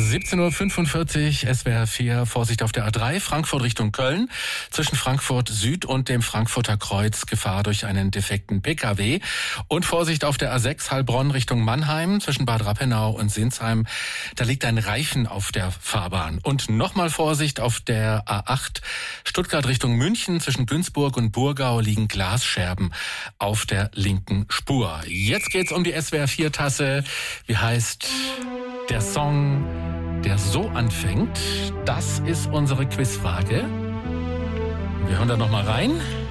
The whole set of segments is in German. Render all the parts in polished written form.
17.45 Uhr, SWR 4, Vorsicht auf der A3, Frankfurt Richtung Köln. Zwischen Frankfurt Süd und dem Frankfurter Kreuz Gefahr durch einen defekten Pkw. Und Vorsicht auf der A6, Heilbronn Richtung Mannheim, zwischen Bad Rappenau und Sinsheim. Da liegt ein Reifen auf der Fahrbahn. Und nochmal Vorsicht auf der A8, Stuttgart Richtung München, zwischen Günzburg und Burgau liegen Glasscherben auf der linken Spur. Jetzt geht's um die SWR 4 Tasse. Wie heißt der Song, der so anfängt? Das ist unsere Quizfrage. Wir hören da noch mal rein.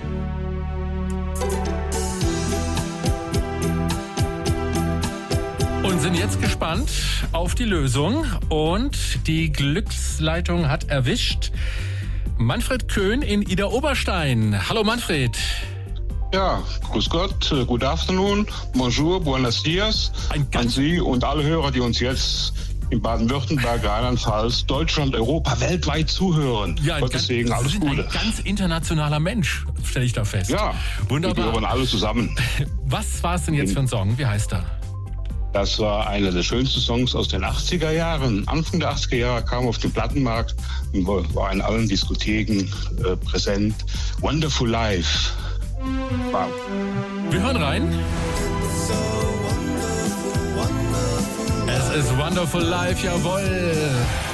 Und sind jetzt gespannt auf die Lösung. Und die Glücksleitung hat erwischt Manfred Köhn in Ida Oberstein. Hallo Manfred. Ja, grüß Gott, good afternoon, bonjour, buenos dias an Sie und alle Hörer, die uns jetzt in Baden-Württemberg, Rheinland-Pfalz, Deutschland, Europa, weltweit zuhören. Ja, deswegen alles Gute. Ein ganz internationaler Mensch, stelle ich da fest. Ja, wunderbar. Wir gehören alle zusammen. Was war es denn jetzt für ein Song? Wie heißt er? Das war einer der schönsten Songs aus den 80er Jahren. Anfang der 80er Jahre kam auf den Plattenmarkt und war in allen Diskotheken präsent. Wonderful Life. Wow. Wir hören rein. Es ist Wonderful Life, jawohl.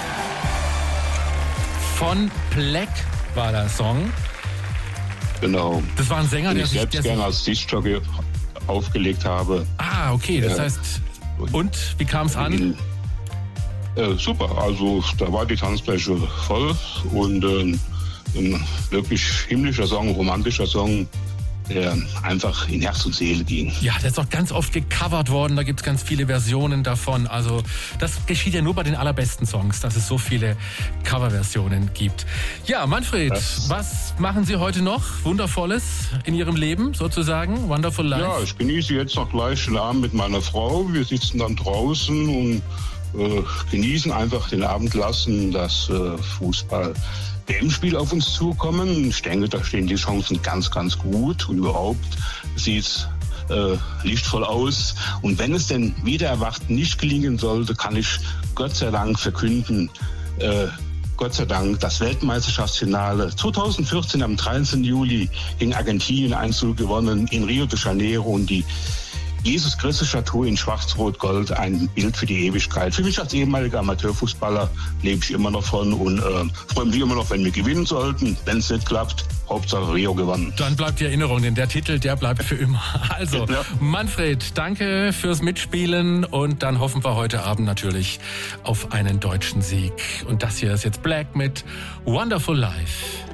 Von Black war der Song. Genau. Das war ein Sänger, der sich gerne als Diskjockey aufgelegt habe. Ah, okay. Das heißt, und wie kam es an? Super. Also da war die Tanzfläche voll und ein wirklich himmlischer Song, romantischer Song, der einfach in Herz und Seele ging. Ja, der ist auch ganz oft gecovert worden, da gibt es ganz viele Versionen davon. Also das geschieht ja nur bei den allerbesten Songs, dass es so viele Coverversionen gibt. Ja, Manfred, was machen Sie heute noch Wundervolles in Ihrem Leben sozusagen? Wonderful Life? Ja, ich genieße jetzt noch gleich den Abend mit meiner Frau. Wir sitzen dann draußen und genießen einfach den Abend, lassen das Fußball-WM-Spiel auf uns zukommen. Ich denke, da stehen die Chancen ganz, ganz gut und überhaupt sieht es lichtvoll aus. Und wenn es denn wieder erwacht nicht gelingen sollte, kann ich Gott sei Dank verkünden, Gott sei Dank das Weltmeisterschaftsfinale 2014 am 13. Juli gegen Argentinien 1:0 gewonnen in Rio de Janeiro und die Jesus-Christus-Statue in Schwarz-Rot-Gold, ein Bild für die Ewigkeit. Für mich als ehemaliger Amateurfußballer lebe ich immer noch von und freue mich immer noch, wenn wir gewinnen sollten. Wenn es nicht klappt, Hauptsache Rio gewonnen. Dann bleibt die Erinnerung, denn der Titel, der bleibt für immer. Also, ja. Manfred, danke fürs Mitspielen und dann hoffen wir heute Abend natürlich auf einen deutschen Sieg. Und das hier ist jetzt Black mit Wonderful Life.